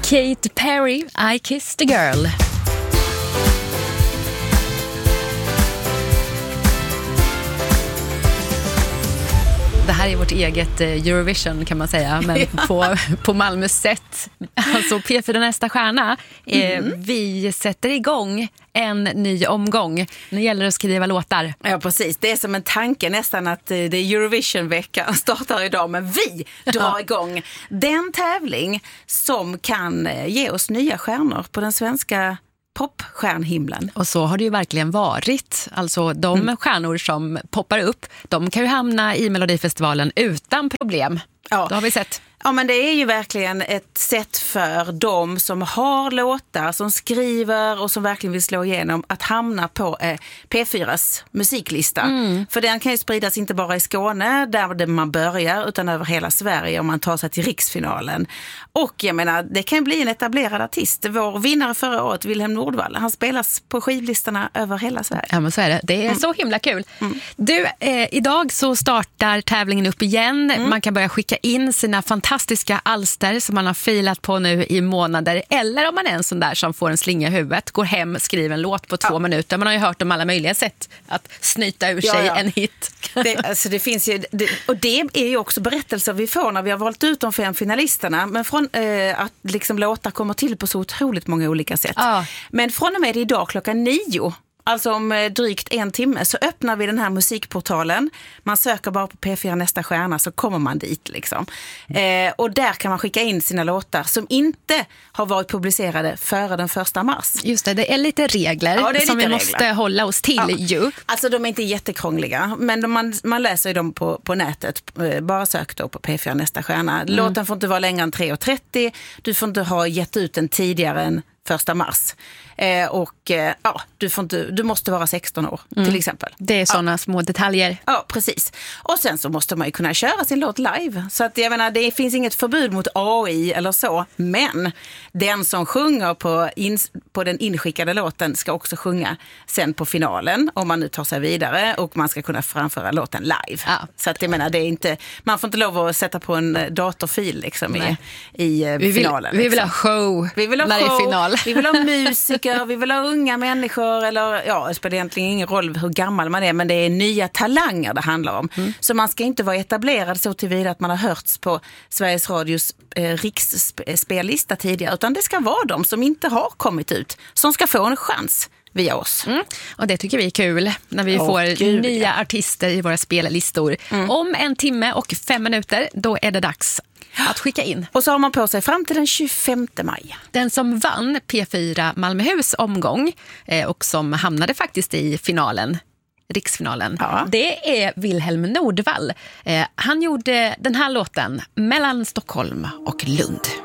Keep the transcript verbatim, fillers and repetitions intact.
Katy Perry, I Kissed a Girl. Det här är vårt eget Eurovision kan man säga, men ja. på, på Malmös sätt. Alltså P fyra Nästa stjärna. Mm. Eh, vi sätter igång en ny omgång. Nu gäller det att skriva låtar. Ja, precis. Det är som en tanke nästan att det är Eurovision-veckan startar idag. Men vi drar ja. igång den tävling som kan ge oss nya stjärnor på den svenska popstjärnhimlen. Och så har det ju verkligen varit. Alltså de mm. stjärnor som poppar upp, de kan ju hamna i Melodifestivalen utan problem. Ja. Det har vi sett. Ja, men det är ju verkligen ett sätt för dem som har låtar, som skriver och som verkligen vill slå igenom att hamna på eh, P fyras musiklista. Mm. För den kan ju spridas inte bara i Skåne där man börjar utan över hela Sverige om man tar sig till riksfinalen. Och jag menar, det kan bli en etablerad artist. Vår vinnare förra året, Wilhelm Nordvall, han spelas på skivlistorna över hela Sverige. Ja, men så är det. Det är mm. så himla kul. Mm. Du, eh, idag så startar tävlingen upp igen. Mm. Man kan börja skicka in sina fantastiska fantastiska alster som man har filat på nu i månader, eller om man är en sån där som får en slinga i huvudet, går hem, skriver en låt på två ja. minuter. Man har ju hört om alla möjliga sätt att snyta ur ja, sig ja. en hit. Det, alltså det finns ju, det, och det är ju också berättelser vi får när vi har valt ut de fem finalisterna, men från eh, att liksom låtar kommer till på så otroligt många olika sätt. Ja. Men från och med idag klockan nio, alltså om drygt en timme, så öppnar vi den här musikportalen. Man söker bara på P fyra Nästa stjärna så kommer man dit liksom. Eh, och där kan man skicka in sina låtar som inte har varit publicerade före den första mars. Just det, det är lite regler ja, är lite som vi regler. måste hålla oss till ja. ju. Alltså de är inte jättekrångliga, men de, man, man läser ju dem på, på nätet. Bara sök då på P fyra Nästa stjärna. Mm. Låten får inte vara längre än tre och trettio. Du får inte ha gett ut den tidigare än första mars. Eh, och eh, ja, du, får inte, du måste vara sexton år mm. till exempel. Det är sådana ja. små detaljer. Ja, precis. Och sen så måste man ju kunna köra sin låt live. Så att jag menar, det finns inget förbud mot A I eller så. Men den som sjunger på, in, på den inskickade låten ska också sjunga sen på finalen. Om man nu tar sig vidare och man ska kunna framföra låten live. Ja. Så att jag menar, det är inte, man får inte lov att sätta på en datorfil liksom i, i vi vill, finalen. Vi vill liksom. ha show vi vill ha när show. det är final. Vi vill ha musiker, vi vill ha unga människor eller ja, det spelar egentligen ingen roll hur gammal man är, men det är nya talanger det handlar om. Mm. Så man ska inte vara etablerad så tillvida att man har hörts på Sveriges Radios eh, riksspellista tidigare, utan det ska vara de som inte har kommit ut som ska få en chans via oss. Mm. Och det tycker vi är kul när vi oh, får Gud, nya ja. artister i våra spellistor. Mm. Om en timme och fem minuter, då är det dags att skicka in. Och så har man på sig fram till den tjugofemte maj. Den som vann P fyra Malmöhus omgång eh, och som hamnade faktiskt i finalen, riksfinalen, ja. det är Wilhelm Nordvall. Eh, han gjorde den här låten Mellan Stockholm och Lund.